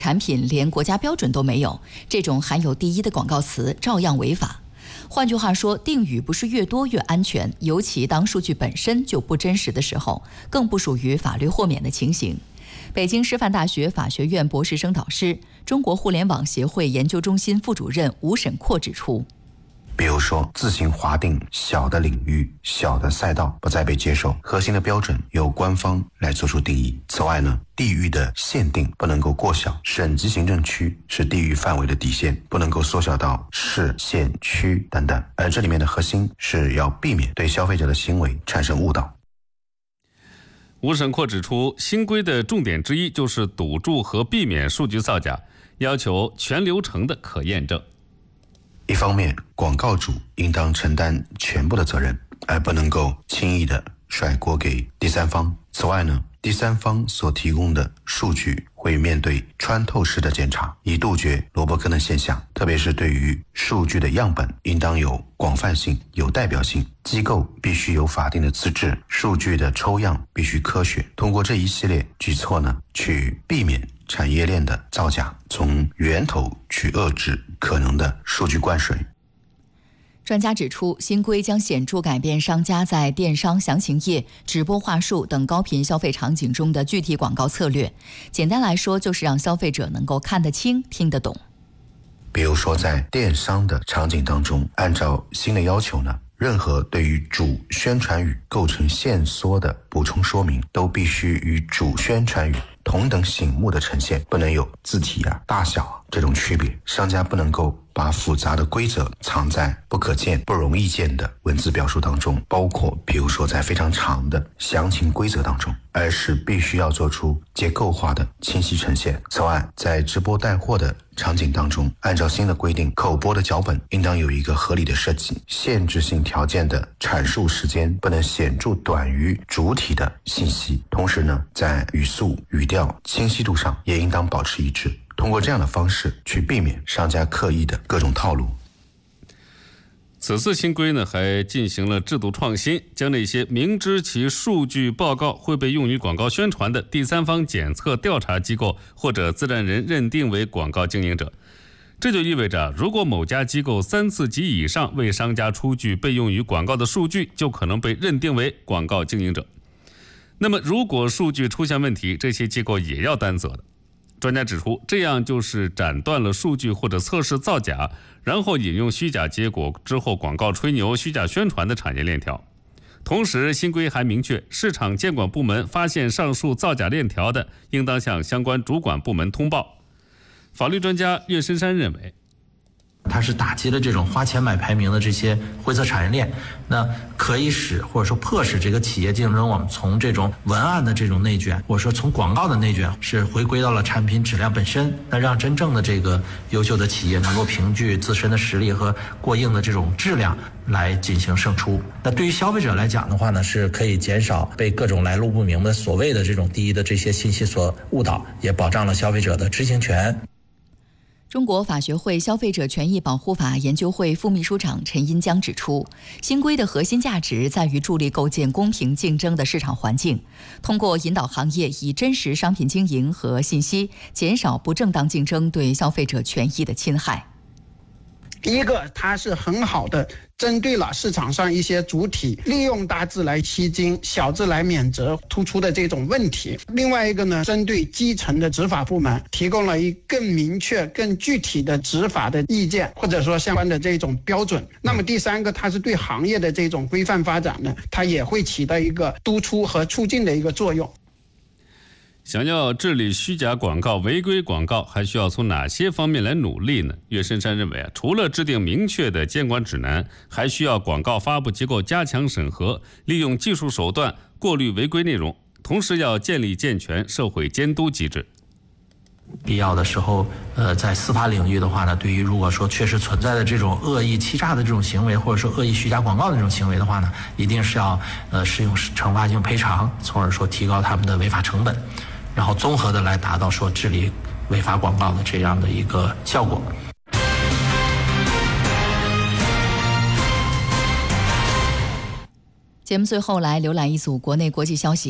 产品连国家标准都没有，这种含有第一的广告词照样违法。换句话说，定语不是越多越安全，尤其当数据本身就不真实的时候，更不属于法律豁免的情形。北京师范大学法学院博士生导师、中国互联网协会研究中心副主任吴沈阔指出， 比如说自行划定小的领域、小的赛道不再被接受，核心的标准由官方来做出定义。此外呢，地域的限定不能够过小，省级行政区是地域范围的底线，不能够缩小到市、县、区等等。而这里面的核心是要避免对消费者的行为产生误导。 吴沈阔指出，新规的重点之一就是堵住和避免数据造假，要求全流程的可验证。 一方面，广告主应当承担全部的责任，而不能够轻易的甩锅给第三方。此外呢，第三方所提供的数据会面对穿透式的检查，以杜绝萝卜坑的现象。特别是对于数据的样本，应当有广泛性、有代表性，机构必须有法定的资质，数据的抽样必须科学。通过这一系列举措呢，去避免产业链的造假，从源头去遏制可能的数据灌水。 专家指出，新规将显著改变商家在电商详情页、直播话术等高频消费场景中的具体广告策略。简单来说，就是让消费者能够看得清、听得懂。 比如说，在电商的场景当中，按照新的要求呢，任何对于主宣传语构成线索的补充说明，都必须与主宣传语同等醒目的呈现，不能有字体大小这种区别。商家不能够把复杂的规则藏在不可见、不容易见的文字表述当中，包括比如说在非常长的详情规则当中，而是必须要做出结构化的清晰呈现。此外，在直播带货的场景当中，按照新的规定，口播的脚本应当有一个合理的设计，限制性条件的阐述时间不能显著短于主体的信息。同时呢，在语速、语调、清晰度上也应当保持一致。通过这样的方式去避免商家刻意的各种套路。 此次新规呢，还进行了制度创新，将那些明知其数据报告会被用于广告宣传的第三方检测调查机构或者自然人认定为广告经营者。这就意味着，如果某家机构3次及以上为商家出具被用于广告的数据，就可能被认定为广告经营者。那么，如果数据出现问题，这些机构也要担责的。专家指出，这样就是斩断了数据或者测试造假，然后引用虚假结果之后广告吹牛、虚假宣传的产业链条。同时，新规还明确，市场监管部门发现上述造假链条的，应当向相关主管部门通报。法律专家岳深山认为， 它是打击了这种花钱买排名的这些灰色产业链，那可以使或者说迫使这个企业竞争，我们从这种文案的这种内卷，或者说从广告的内卷，是回归到了产品质量本身，那让真正的这个优秀的企业能够凭据自身的实力和过硬的这种质量来进行胜出。那对于消费者来讲的话呢，是可以减少被各种来路不明的所谓的这种低的这些信息所误导，也保障了消费者的知情权。 中国法学会消费者权益保护法研究会副秘书长陈荫江指出，新规的核心价值在于助力构建公平竞争的市场环境，通过引导行业以真实商品经营和信息，减少不正当竞争对消费者权益的侵害。 第一个，它是很好的针对了市场上一些主体利用大字来吸金、小字来免责突出的这种问题。另外一个呢，针对基层的执法部门提供了一更明确、更具体的执法的意见，或者说相关的这种标准。那么第三个，它是对行业的这种规范发展呢，它也会起到一个督促和促进的一个作用。 想要治理虚假广告、违规广告，还需要从哪些方面来努力呢？岳深山认为，除了制定明确的监管指南，还需要广告发布机构加强审核，利用技术手段过滤违规内容，同时要建立健全社会监督机制。 必要的时候，在司法领域的话呢，对于如果说确实存在的这种恶意欺诈的这种行为，或者说恶意虚假广告的这种行为的话呢，一定是要适用惩罚性赔偿，从而说提高他们的违法成本，然后综合的来达到说治理违法广告的这样的一个效果。 节目最后来浏览一组国内国际消息。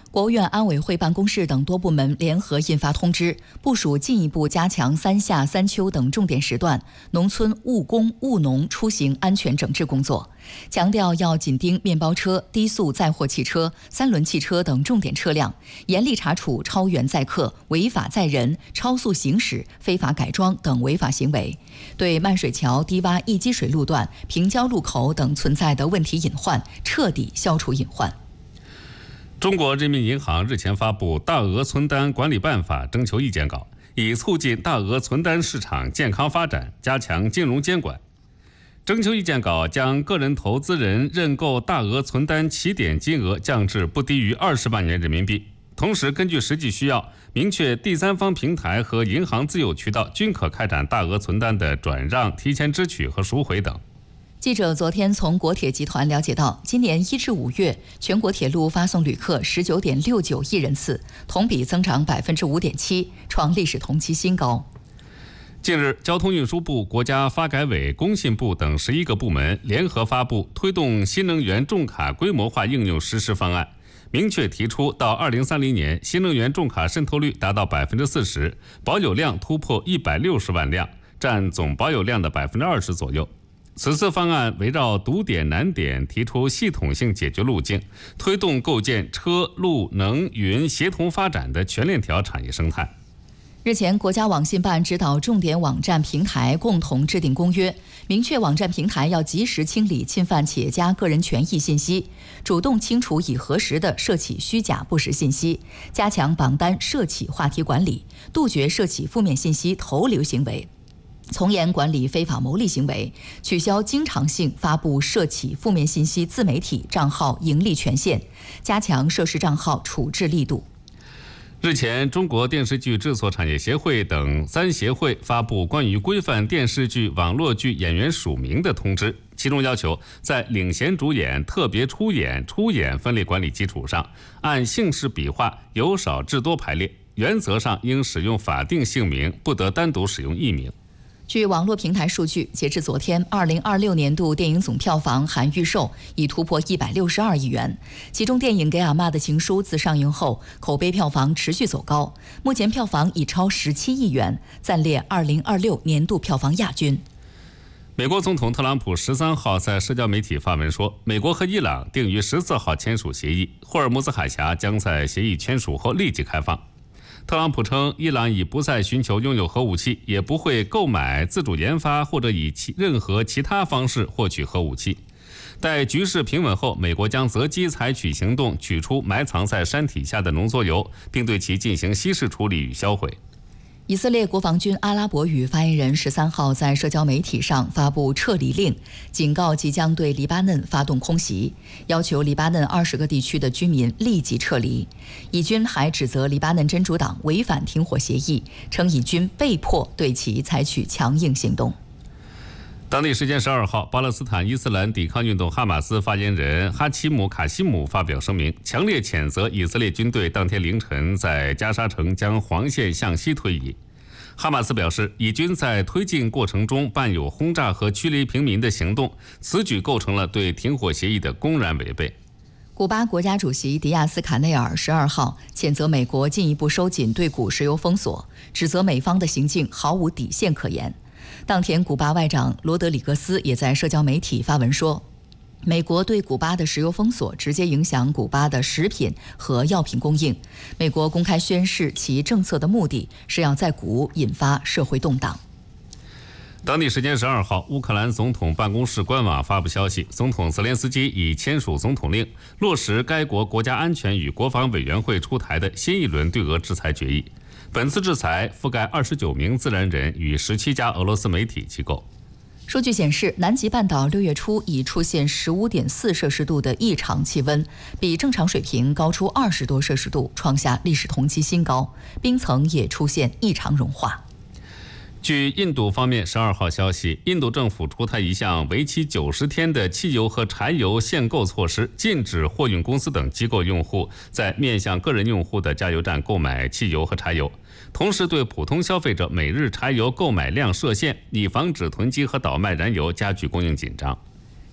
国务院安委会办公室等多部门联合印发通知，部署进一步加强三夏、三秋等重点时段农村务工务农出行安全整治工作，强调要紧盯面包车、低速载货汽车、三轮汽车等重点车辆，严厉查处超员载客、违法载人、超速行驶、非法改装等违法行为，对漫水桥、低洼易积水路段、平交路口等存在的问题隐患彻底消除隐患。 中国人民银行日前发布《大额存单管理办法》征求意见稿，以促进大额存单市场健康发展，加强金融监管。征求意见稿将个人投资人认购大额存单起点金额降至不低于20万元人民币，同时根据实际需要，明确第三方平台和银行自有渠道均可开展大额存单的转让、提前支取和赎回等。 记者昨天从国铁集团了解到，今年1至5月，全国铁路发送旅客19.69亿人次，同比增长5.7%，创历史同期新高。 近日，交通运输部、国家发改委、工信部等11个部门联合发布推动新能源重卡规模化应用实施方案，明确提出到2030年，新能源重卡渗透率达到40%，保有量突破160万辆，占总保有量的20%左右。此次方案围绕堵点难点提出系统性解决路径，推动构建车、路、能、云协同发展的全链条产业生态。 日前，国家网信办指导重点网站平台共同制定公约，明确网站平台要及时清理侵犯企业家个人权益信息，主动清除已核实的涉企虚假不实信息，加强榜单涉企话题管理，杜绝涉企负面信息投流行为，从严管理非法牟利行为，取消经常性发布涉企负面信息自媒体账号盈利权限，加强涉事账号处置力度。 日前，中国电视剧制作产业协会等3协会发布关于规范电视剧、网络剧演员署名的通知，其中要求在领衔主演、特别出演、出演分类管理基础上，按姓氏笔画由少至多排列，原则上应使用法定姓名，不得单独使用艺名。 据网络平台数据，截至昨天，2026年度电影总票房含预售已突破162亿元，其中电影《给阿嬷的情书》自上映后，口碑票房持续走高，目前票房已超17亿元，暂列2026年度票房亚军。 美国总统特朗普13号在社交媒体发文说，美国和伊朗定于14号签署协议，霍尔木兹海峡将在协议签署后立即开放。特朗普称，伊朗已不再寻求拥有核武器，也不会购买、自主研发或者以任何其他方式获取核武器。待局势平稳后，美国将择机采取行动，取出埋藏在山体下的浓缩铀，并对其进行稀释处理与销毁。 以色列国防军阿拉伯语发言人13号在社交媒体上发布撤离令，警告即将对黎巴嫩发动空袭，要求黎巴嫩20个地区的居民立即撤离。以军还指责黎巴嫩真主党违反停火协议，称以军被迫对其采取强硬行动。 当地时间12号，巴勒斯坦伊斯兰抵抗运动哈马斯发言人哈奇姆·卡西姆发表声明，强烈谴责以色列军队当天凌晨在加沙城将黄线向西推移。哈马斯表示，以军在推进过程中伴有轰炸和驱离平民的行动，此举构成了对停火协议的公然违背。 古巴国家主席迪亚斯卡内尔12号谴责美国进一步收紧对古石油封锁，指责美方的行径毫无底线可言。当天，古巴外长罗德里格斯也在社交媒体发文说，美国对古巴的石油封锁直接影响古巴的食品和药品供应。美国公开宣示其政策的目的是要在古引发社会动荡。 当地时间12号，乌克兰总统办公室官网发布消息，总统泽连斯基已签署总统令，落实该国国家安全与国防委员会出台的新一轮对俄制裁决议。本次制裁覆盖29名自然人与17家俄罗斯媒体机构。 数据显示，南极半岛6月初已出现15.4摄氏度的异常气温，比正常水平高出20多摄氏度，创下历史同期新高。冰层也出现异常融化。 据印度方面12号消息，印度政府出台一项为期90天的汽油和柴油限购措施，禁止货运公司等机构用户在面向个人用户的加油站购买汽油和柴油，同时对普通消费者每日柴油购买量设限，以防止囤积和倒卖燃油加剧供应紧张。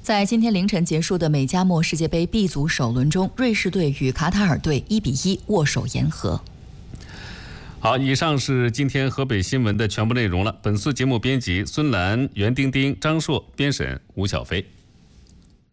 在今天凌晨结束的美加墨世界杯 B 组首轮中，瑞士队与卡塔尔队1-1握手言和。 好，以上是今天河北新闻的全部内容了。本次节目编辑孙兰、袁丁丁、张硕，编审吴小飞。